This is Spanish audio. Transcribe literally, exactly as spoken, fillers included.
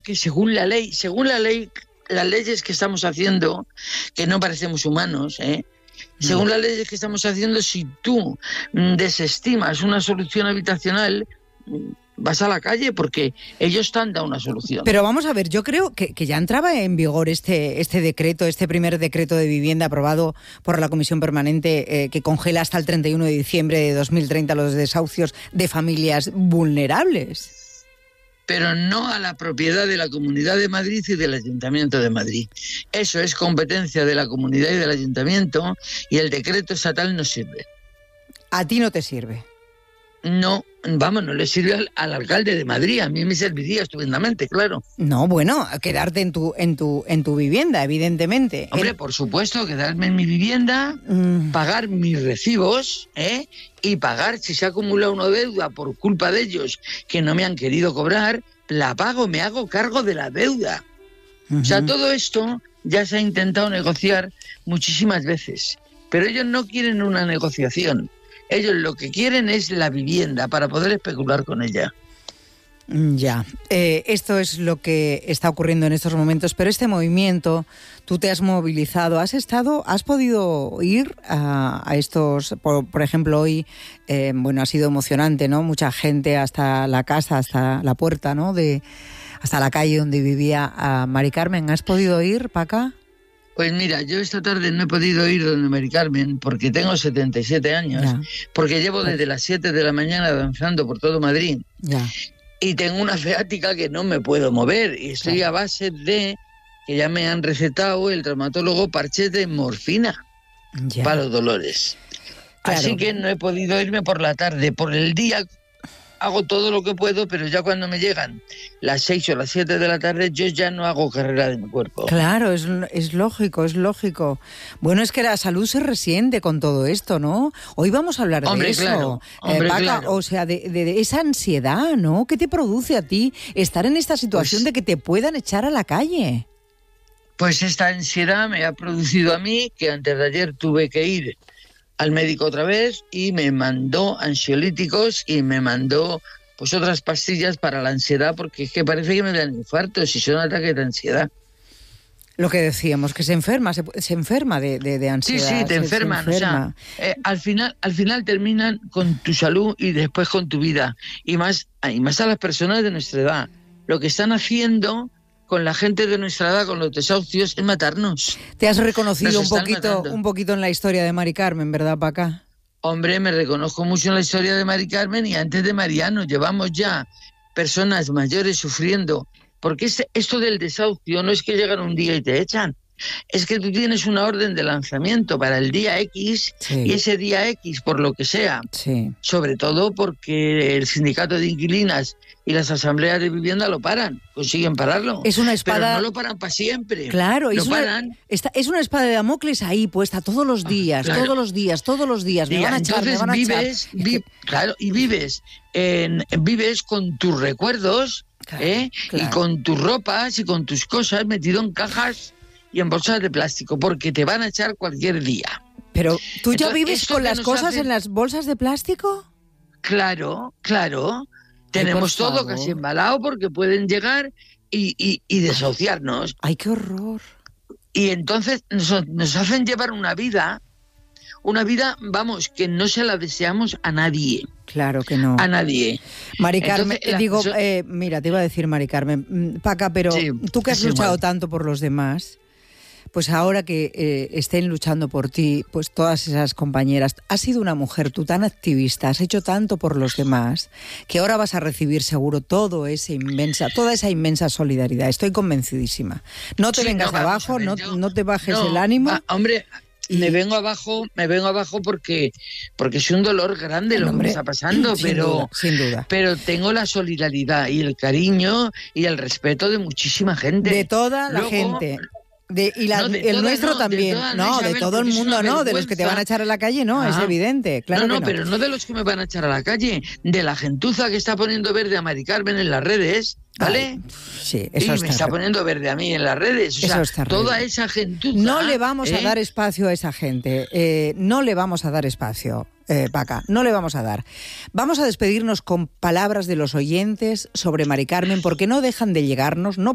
que según la ley, según la ley, las leyes que estamos haciendo, que no parecemos humanos, ¿eh? Según las leyes que estamos haciendo, si tú desestimas una solución habitacional, vas a la calle porque ellos te han dado una solución. Pero vamos a ver, yo creo que, que ya entraba en vigor este, este decreto, este primer decreto de vivienda aprobado por la Comisión Permanente eh, que congela hasta el treinta y uno de diciembre de dos mil treinta los desahucios de familias vulnerables. Pero no a la propiedad de la Comunidad de Madrid y del Ayuntamiento de Madrid. Eso es competencia de la Comunidad y del Ayuntamiento y el decreto estatal no sirve. ¿A ti no te sirve? No, vamos, no le sirve al, al alcalde de Madrid. A mí me serviría estupendamente, claro. No, bueno, quedarte en tu en tu en tu vivienda, evidentemente. Hombre, el... por supuesto, quedarme en mi vivienda, mm. pagar mis recibos, ¿eh? Y pagar, si se ha acumulado una deuda por culpa de ellos que no me han querido cobrar, la pago, me hago cargo de la deuda. Uh-huh. O sea, todo esto ya se ha intentado negociar muchísimas veces, pero ellos no quieren una negociación. Ellos lo que quieren es la vivienda para poder especular con ella. Ya, eh, esto es lo que está ocurriendo en estos momentos, pero este movimiento, tú te has movilizado, has estado, has podido ir a, a estos, por, por ejemplo hoy, eh, bueno, ha sido emocionante, ¿no? Mucha gente hasta la casa, hasta la puerta, ¿no? De, hasta la calle donde vivía a Mari Carmen. ¿Has podido ir, Paca? Pues mira, yo esta tarde no he podido ir donde Mari Carmen porque tengo setenta y siete años, ya. Porque llevo desde las siete de la mañana danzando por todo Madrid. Ya. Y tengo una ciática que no me puedo mover y estoy claro. a base de que ya me han recetado el traumatólogo parches de morfina ya. para los dolores. Claro. Así que no he podido irme por la tarde. Por el día hago todo lo que puedo, pero ya cuando me llegan las seis o las siete de la tarde, yo ya no hago carrera de mi cuerpo. Claro, es, es lógico, es lógico. Bueno, es que la salud se resiente con todo esto, ¿no? Hoy vamos a hablar de hombre, eso. Claro, hombre, eh, Paca, claro. O sea, de, de, de esa ansiedad, ¿no? ¿Qué te produce a ti estar en esta situación pues, de que te puedan echar a la calle? Pues esta ansiedad me ha producido a mí que antes de ayer tuve que ir al médico otra vez y me mandó ansiolíticos y me mandó pues otras pastillas para la ansiedad, porque es que parece que me dan infartos si son ataques de ansiedad. Lo que decíamos, que se enferma, se, se enferma de, de, de ansiedad. Sí, sí, te se, enferman. Se enferma. O sea, eh, al final, al final terminan con tu salud y después con tu vida. Y más, y más a las personas de nuestra edad. Lo que están haciendo con la gente de nuestra edad, con los desahucios, es matarnos. Te has reconocido un poquito, un poquito en la historia de Mari Carmen, ¿verdad, Paca? Hombre, me reconozco mucho en la historia de Mari Carmen y antes de Mariano. Llevamos ya personas mayores sufriendo. Porque este, esto del desahucio no es que llegan un día y te echan. Es que tú tienes una orden de lanzamiento para el día X sí. y ese día X, por lo que sea, sí. sobre todo porque el sindicato de inquilinas y las asambleas de vivienda lo paran, consiguen pararlo. Es una espada... Pero no lo paran para siempre. Claro, lo es, paran. Una, esta, es una espada de Damocles ahí puesta todos los días, ah, claro. todos los días, todos los días. Me Diga, van a echar, entonces me van a vives, echar. Vi, claro, y vives, en, vives con tus recuerdos, claro, ¿eh? Claro. Y con tus ropas y con tus cosas metido en cajas y en bolsas de plástico, porque te van a echar cualquier día. Pero, ¿tú ya Entonces, vives con las cosas hace... en las bolsas de plástico? Claro, claro. Ay, tenemos todo casi embalado porque pueden llegar y, y, y desahuciarnos. ¡Ay, qué horror! Y entonces nos, nos hacen llevar una vida, una vida, vamos, que no se la deseamos a nadie. Claro que no. A nadie. Mari Carmen, Entonces, la, digo, so... eh, mira, te iba a decir Mari Carmen, Paca, pero sí, tú que has luchado igual. tanto por los demás, pues ahora que eh, estén luchando por ti, pues todas esas compañeras, has sido una mujer tú tan activista, has hecho tanto por los demás, que ahora vas a recibir seguro todo ese inmensa, toda esa inmensa solidaridad. Estoy convencidísima. No te sí, vengas no, abajo, ver, no, yo, no te bajes no, el ánimo. Va, hombre, y... me vengo abajo, me vengo abajo porque porque es un dolor grande el lo hombre, que me está pasando, sin pero duda, sin duda. Pero tengo la solidaridad y el cariño y el respeto de muchísima gente. De toda la Luego, gente. De, y la, no, de el toda, nuestro no, también, de toda, no, Isabel, de todo el mundo, no, de los que te van a echar a la calle, no, ah. es evidente, claro no, no, que no. pero no de los que me van a echar a la calle, de la gentuza que está poniendo verde a Mari Carmen en las redes, ¿vale? Ay, sí, eso y está me está poniendo verde a mí en las redes, o sea, toda esa gentuza. No le vamos ¿eh? a dar espacio a esa gente, eh, no le vamos a dar espacio. Eh, Paca, no le vamos a dar. Vamos a despedirnos con palabras de los oyentes sobre Mari Carmen, porque no dejan de llegarnos, no